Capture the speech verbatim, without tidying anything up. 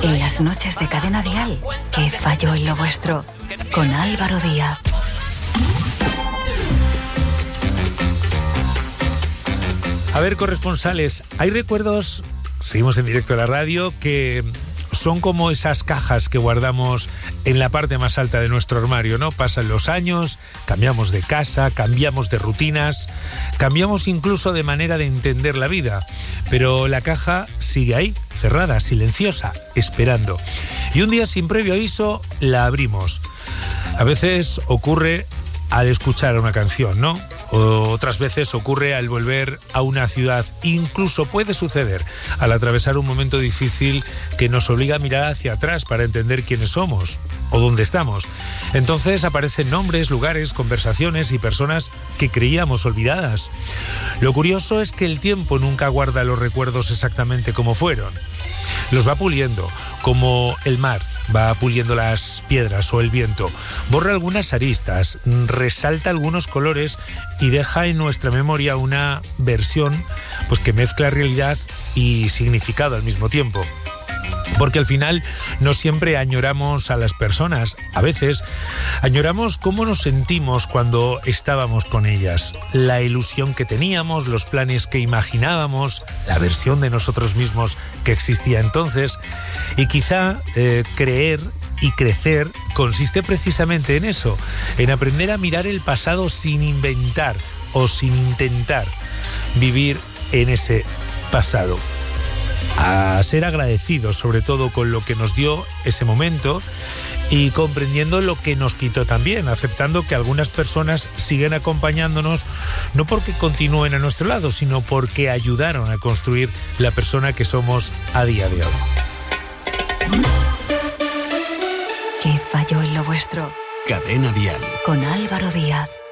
En las noches de Cadena Dial, ¿qué falló en lo vuestro? Con Álvaro Díaz. A ver, corresponsales, hay recuerdos, seguimos en directo a la radio, que son como esas cajas que guardamos en la parte más alta de nuestro armario, ¿no? Pasan los años, cambiamos de casa, cambiamos de rutinas, cambiamos incluso de manera de entender la vida, pero la caja sigue ahí, cerrada, silenciosa, esperando. Y un día, sin previo aviso, la abrimos. A veces ocurre al escuchar una canción, ¿no? O otras veces ocurre al volver a una ciudad. Incluso puede suceder al atravesar un momento difícil que nos obliga a mirar hacia atrás para entender quiénes somos o dónde estamos. Entonces aparecen nombres, lugares, conversaciones y personas que creíamos olvidadas. Lo curioso es que el tiempo nunca guarda los recuerdos exactamente como fueron. Los va puliendo, como el mar va puliendo las piedras o el viento. Borra algunas aristas, resalta algunos colores y deja en nuestra memoria una versión pues, que mezcla realidad y significado al mismo tiempo. Porque al final no siempre añoramos a las personas, a veces añoramos cómo nos sentimos cuando estábamos con ellas, la ilusión que teníamos, los planes que imaginábamos, la versión de nosotros mismos que existía entonces, y quizá eh, creer y crecer consiste precisamente en eso, en aprender a mirar el pasado sin inventar o sin intentar vivir en ese pasado. A ser agradecidos sobre todo con lo que nos dio ese momento y comprendiendo lo que nos quitó también, aceptando que algunas personas siguen acompañándonos no porque continúen a nuestro lado, sino porque ayudaron a construir la persona que somos a día de hoy. ¿Qué falló en lo vuestro? Cadena Dial. Con Álvaro Díaz.